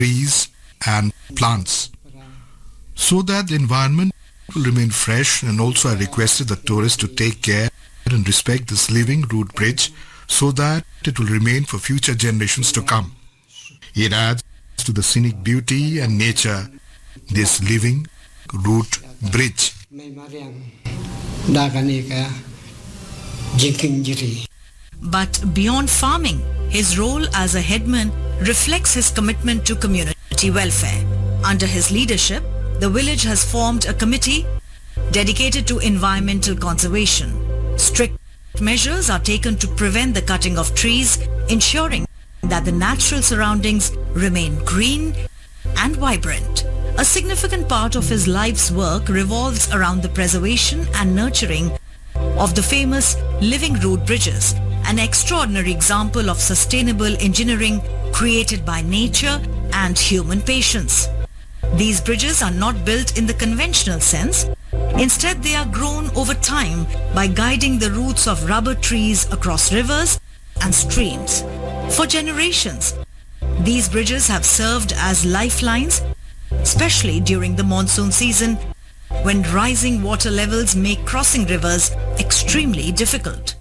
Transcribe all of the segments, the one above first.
trees and plants so that the environment will remain fresh. And also I requested the tourists to take care and respect this living root bridge so that it will remain for future generations to come. It adds to the scenic beauty and nature, this living root bridge. But beyond farming, his role as a headman reflects his commitment to community welfare. Under his leadership, the village has formed a committee dedicated to environmental conservation. Strict measures are taken to prevent the cutting of trees, ensuring that the natural surroundings remain green and vibrant. A significant part of his life's work revolves around the preservation and nurturing of the famous living root bridges, an extraordinary example of sustainable engineering created by nature and human patience. These bridges are not built in the conventional sense. Instead, they are grown over time by guiding the roots of rubber trees across rivers and streams. For generations, these bridges have served as lifelines, especially during the monsoon season, when rising water levels make crossing rivers extremely difficult.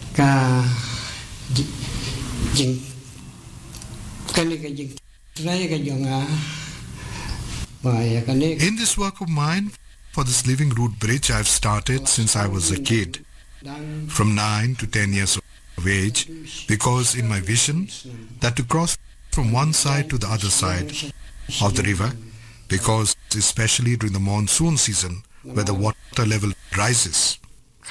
In this work of mine, for this living root bridge, I've started since I was a kid, from 9 to 10 years of age, because in my vision that to cross from one side to the other side of the river, because especially during the monsoon season where the water level rises.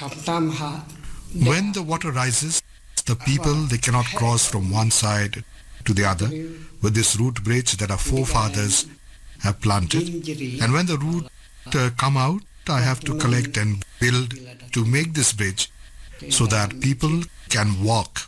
When the water rises, the people, they cannot cross from one side to the other with this root bridge that our forefathers have planted. And when the root come out, I have to collect and build to make this bridge so that people can walk.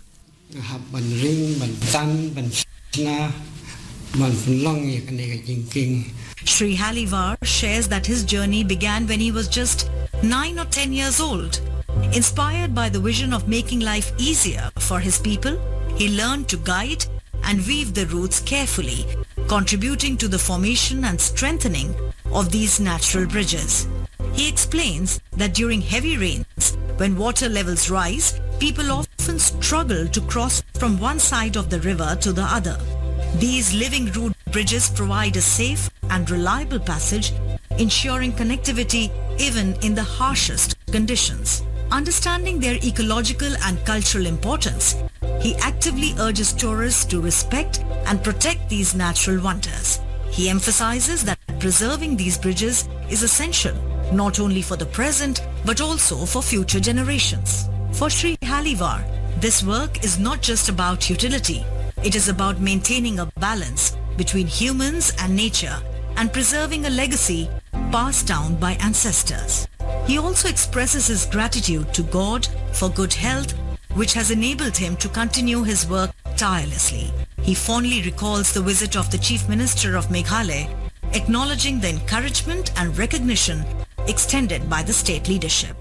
Sri Halivar shares that his journey began when he was just 9 or 10 years old. Inspired by the vision of making life easier for his people, he learned to guide and weave the roots carefully, contributing to the formation and strengthening of these natural bridges. He explains that during heavy rains, when water levels rise, people often struggle to cross from one side of the river to the other. These living root bridges provide a safe and reliable passage, ensuring connectivity even in the harshest conditions. Understanding their ecological and cultural importance, he actively urges tourists to respect and protect these natural wonders. He emphasizes that preserving these bridges is essential not only for the present but also for future generations. For Sri Halivar, this work is not just about utility. It is about maintaining a balance between humans and nature and preserving a legacy passed down by ancestors. He also expresses his gratitude to God for good health, which has enabled him to continue his work tirelessly. He fondly recalls the visit of the Chief Minister of Meghalaya, acknowledging the encouragement and recognition extended by the state leadership.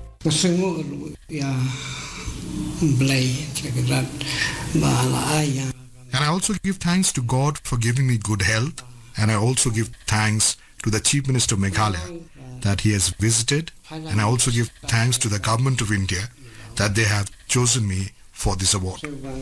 And I also give thanks to God for giving me good health, and I also give thanks to the Chief Minister of Meghalaya that he has visited, and I also give thanks to the Government of India that they have chosen me for this award.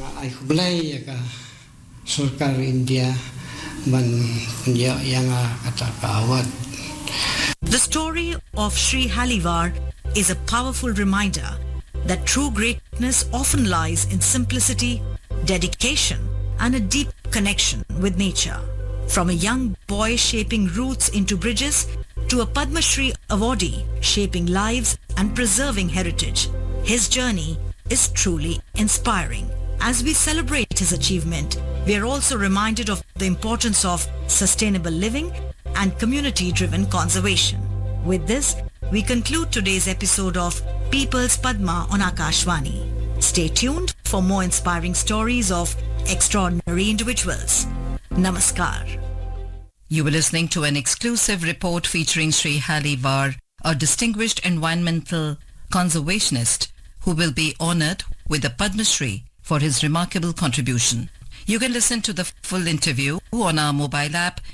The story of Sri Halivar is a powerful reminder that true greatness often lies in simplicity, dedication, and a deep connection with nature. From a young boy shaping roots into bridges to a Padma Shri awardee shaping lives and preserving heritage, his journey is truly inspiring. As we celebrate his achievement, we are also reminded of the importance of sustainable living and community-driven conservation. With this, we conclude today's episode of People's Padma on Akashvani. Stay tuned for more inspiring stories of extraordinary individuals. Namaskar. You were listening to an exclusive report featuring Sri Halivar, a distinguished environmental conservationist who will be honored with the Padma Shri for his remarkable contribution. You can listen to the full interview on our mobile app